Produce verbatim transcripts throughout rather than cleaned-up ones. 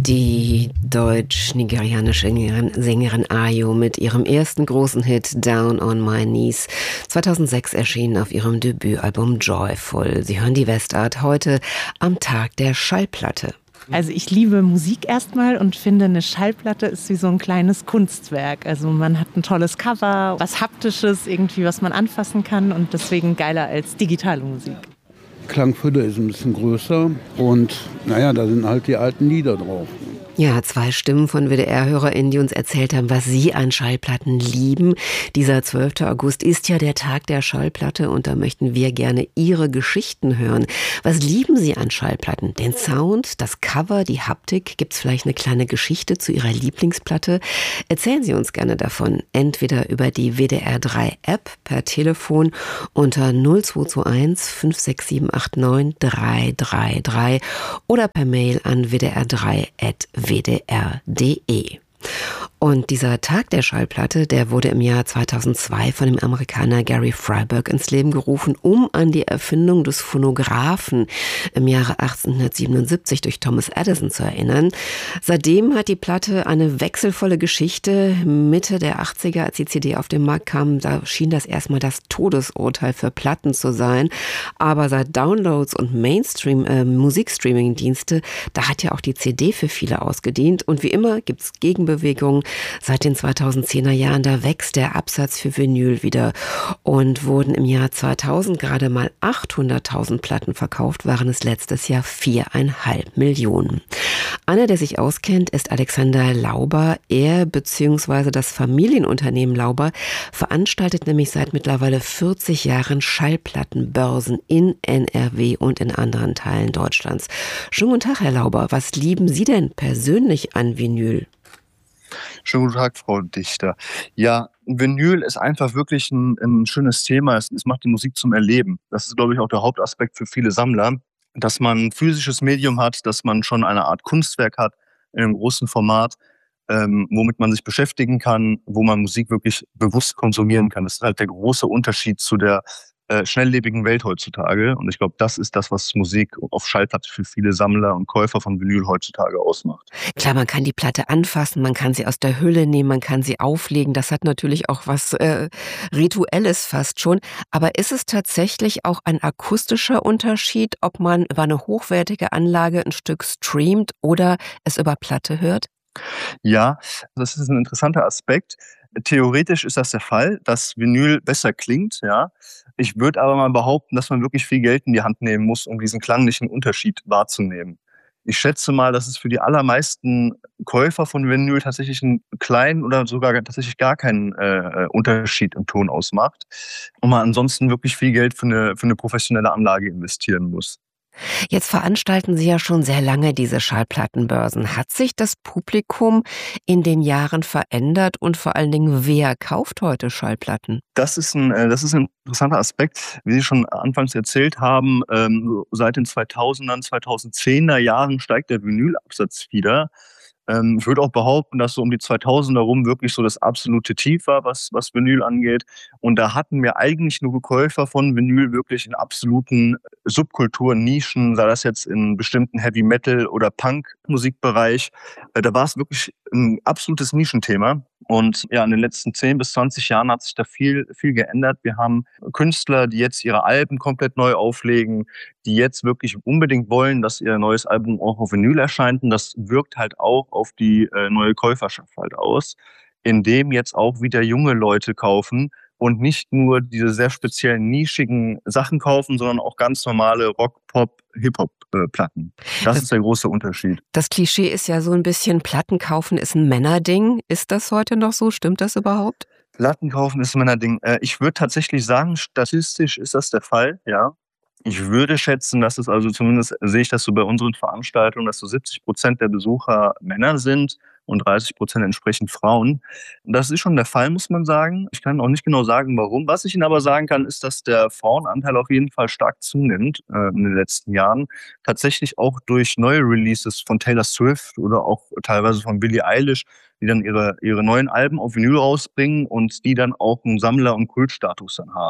Die deutsch-nigerianische Sängerin, Sängerin Ayo mit ihrem ersten großen Hit Down on My Knees, zweitausendsechs erschienen auf ihrem Debütalbum Joyful. Sie hören die Westart heute am Tag der Schallplatte. Also ich liebe Musik erstmal und finde, eine Schallplatte ist wie so ein kleines Kunstwerk. Also man hat ein tolles Cover, was Haptisches irgendwie, was man anfassen kann und deswegen geiler als digitale Musik. Klangfülle ist ein bisschen größer und naja, da sind halt die alten Lieder drauf. Ja, zwei Stimmen von W D R-HörerInnen, die uns erzählt haben, was sie an Schallplatten lieben. Dieser zwölfter August ist ja der Tag der Schallplatte und da möchten wir gerne Ihre Geschichten hören. Was lieben Sie an Schallplatten? Den Sound, das Cover, die Haptik? Gibt es vielleicht eine kleine Geschichte zu Ihrer Lieblingsplatte? Erzählen Sie uns gerne davon. Entweder über die W D R drei App per Telefon unter null zwei zwei eins fünf sechs sieben acht neun drei drei drei oder per Mail an w d r drei at w d r punkt d e. Und dieser Tag der Schallplatte, der wurde im Jahr zweitausendzwei von dem Amerikaner Gary Freiberg ins Leben gerufen, um an die Erfindung des Phonographen im Jahre achtzehnhundertsiebenundsiebzig durch Thomas Edison zu erinnern. Seitdem hat die Platte eine wechselvolle Geschichte. Mitte der achtziger, als die C D auf den Markt kam, da schien das erstmal das Todesurteil für Platten zu sein. Aber seit Downloads und Mainstream äh, Musikstreaming-Dienste, da hat ja auch die C D für viele ausgedient. Und wie immer gibt es Gegenbewegungen. Seit den zweitausendzehner Jahren, da wächst der Absatz für Vinyl wieder und wurden im Jahr zweitausend gerade mal achthunderttausend Platten verkauft, waren es letztes Jahr viereinhalb Millionen. Einer, der sich auskennt, ist Alexander Lauber. Er bzw. das Familienunternehmen Lauber veranstaltet nämlich seit mittlerweile vierzig Jahren Schallplattenbörsen in N R W und in anderen Teilen Deutschlands. Schönen guten Tag, Herr Lauber. Was lieben Sie denn persönlich an Vinyl? Schönen guten Tag, Frau Dichter. Ja, Vinyl ist einfach wirklich ein, ein schönes Thema. Es, es macht die Musik zum Erleben. Das ist, glaube ich, auch der Hauptaspekt für viele Sammler, dass man ein physisches Medium hat, dass man schon eine Art Kunstwerk hat in einem großen Format, ähm, womit man sich beschäftigen kann, wo man Musik wirklich bewusst konsumieren kann. Das ist halt der große Unterschied zu der äh, schnelllebigen Welt heutzutage. Und ich glaube, das ist das, was Musik auf Schallplatte für viele Sammler und Käufer von Vinyl heutzutage ausmacht. Klar, man kann die Platte anfassen, man kann sie aus der Hülle nehmen, man kann sie auflegen. Das hat natürlich auch was äh, Rituelles fast schon. Aber ist es tatsächlich auch ein akustischer Unterschied, ob man über eine hochwertige Anlage ein Stück streamt oder es über Platte hört? Ja, das ist ein interessanter Aspekt. Theoretisch ist das der Fall, dass Vinyl besser klingt, ja. Ich würde aber mal behaupten, dass man wirklich viel Geld in die Hand nehmen muss, um diesen klanglichen Unterschied wahrzunehmen. Ich schätze mal, dass es für die allermeisten Käufer von Vinyl tatsächlich einen kleinen oder sogar tatsächlich gar keinen äh, Unterschied im Ton ausmacht und man ansonsten wirklich viel Geld für eine, für eine professionelle Anlage investieren muss. Jetzt veranstalten Sie ja schon sehr lange diese Schallplattenbörsen. Hat sich das Publikum in den Jahren verändert und vor allen Dingen, wer kauft heute Schallplatten? Das ist ein, äh, das ist ein interessanter Aspekt. Wie Sie schon anfangs erzählt haben, ähm, seit den zweitausender, zweitausendzehner Jahren steigt der Vinylabsatz wieder. Ähm, ich würde auch behaupten, dass so um die zweitausender rum wirklich so das absolute Tief war, was, was Vinyl angeht. Und da hatten wir eigentlich nur Käufer von Vinyl wirklich in absoluten Subkulturen, Nischen, sei das jetzt in bestimmten Heavy Metal oder Punk-Musikbereich. Äh, da war es wirklich ein absolutes Nischenthema. Und ja, in den letzten zehn bis zwanzig Jahren hat sich da viel, viel geändert. Wir haben Künstler, die jetzt ihre Alben komplett neu auflegen, die jetzt wirklich unbedingt wollen, dass ihr neues Album auch auf Vinyl erscheint. Und das wirkt halt auch auf die äh, neue Käuferschaft halt aus, indem jetzt auch wieder junge Leute kaufen und nicht nur diese sehr speziellen, nischigen Sachen kaufen, sondern auch ganz normale Rock, Pop, Hip-Hop-Platten. Das, das ist der große Unterschied. Das Klischee ist ja so ein bisschen, Platten kaufen ist ein Männerding. Ist das heute noch so? Stimmt das überhaupt? Platten kaufen ist ein Männerding. Ich würde tatsächlich sagen, statistisch ist das der Fall, ja. Ich würde schätzen, dass es also zumindest sehe ich das so bei unseren Veranstaltungen, dass so siebzig Prozent der Besucher Männer sind und dreißig Prozent entsprechend Frauen. Das ist schon der Fall, muss man sagen. Ich kann auch nicht genau sagen, warum. Was ich Ihnen aber sagen kann, ist, dass der Frauenanteil auf jeden Fall stark zunimmt äh, in den letzten Jahren. Tatsächlich auch durch neue Releases von Taylor Swift oder auch teilweise von Billie Eilish, die dann ihre, ihre neuen Alben auf Vinyl rausbringen und die dann auch einen Sammler- und Kultstatus dann haben.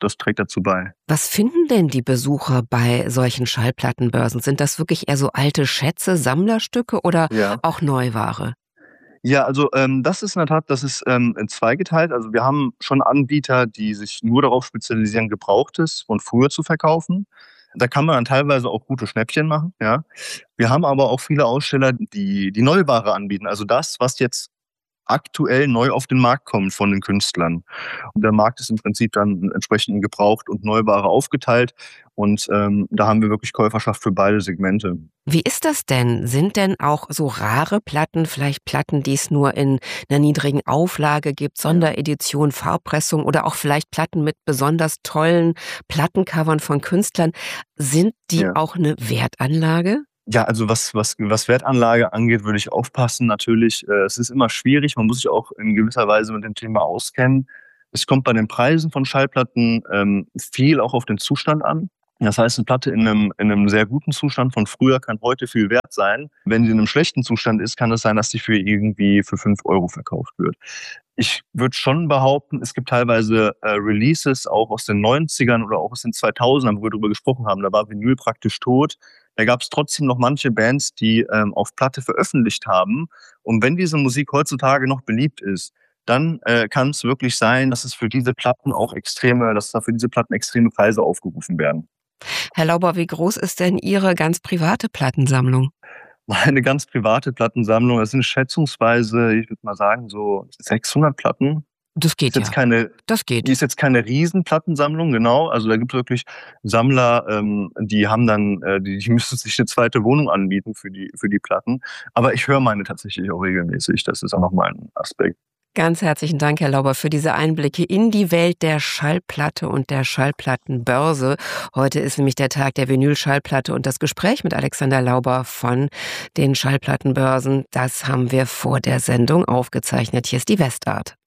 das trägt dazu bei. Was finden denn die Besucher bei solchen Schallplattenbörsen? Sind das wirklich eher so alte Schätze, Sammlerstücke oder Ja. auch Neuware? Ja, also ähm, das ist in der Tat, das ist ähm, zweigeteilt. Also wir haben schon Anbieter, die sich nur darauf spezialisieren, Gebrauchtes von früher zu verkaufen. Da kann man dann teilweise auch gute Schnäppchen machen, ja. Wir haben aber auch viele Aussteller, die die Neuware anbieten. Also das, was jetzt aktuell neu auf den Markt kommt von den Künstlern. Und der Markt ist im Prinzip dann entsprechend in gebraucht und Neuware aufgeteilt. Und ähm, da haben wir wirklich Käuferschaft für beide Segmente. Wie ist das denn? Sind denn auch so rare Platten, vielleicht Platten, die es nur in einer niedrigen Auflage gibt, Sonderedition, Farbpressung oder auch vielleicht Platten mit besonders tollen Plattencovern von Künstlern, sind die Ja. auch eine Wertanlage? Ja, also was was was Wertanlage angeht, würde ich aufpassen. Natürlich, äh, es ist immer schwierig. Man muss sich auch in gewisser Weise mit dem Thema auskennen. Es kommt bei den Preisen von Schallplatten ähm, viel auch auf den Zustand an. Das heißt, eine Platte in einem in einem sehr guten Zustand von früher kann heute viel wert sein. Wenn sie in einem schlechten Zustand ist, kann es sein, dass sie für irgendwie für fünf Euro verkauft wird. Ich würde schon behaupten, es gibt teilweise äh, Releases auch aus den neunzigern oder auch aus den zweitausendern, wo wir drüber gesprochen haben. Da war Vinyl praktisch tot. Da gab es trotzdem noch manche Bands, die ähm, auf Platte veröffentlicht haben. Und wenn diese Musik heutzutage noch beliebt ist, dann äh, kann es wirklich sein, dass es für diese Platten auch extreme, dass da für diese Platten extreme Preise aufgerufen werden. Herr Lauber, wie groß ist denn Ihre ganz private Plattensammlung? Meine ganz private Plattensammlung, das sind schätzungsweise, ich würde mal sagen, so sechshundert Platten. Das geht Ist jetzt ja. keine, Das geht. die ist jetzt keine Riesenplattensammlung, genau. Also da gibt es wirklich Sammler, ähm, die haben dann, äh, die, die müssen sich eine zweite Wohnung anbieten für die, für die Platten. Aber ich höre meine tatsächlich auch regelmäßig. Das ist auch nochmal ein Aspekt. Ganz herzlichen Dank, Herr Lauber, für diese Einblicke in die Welt der Schallplatte und der Schallplattenbörse. Heute ist nämlich der Tag der Vinylschallplatte und das Gespräch mit Alexander Lauber von den Schallplattenbörsen, das haben wir vor der Sendung aufgezeichnet. Hier ist die Westart.